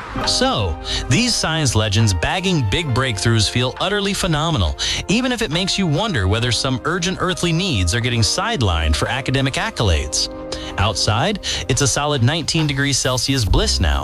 So, these science legends bagging big breakthroughs feel utterly phenomenal, even if it makes you wonder whether some urgent earthly needs are getting sidelined for academic accolades. Outside, it's a solid 19 degrees Celsius bliss now.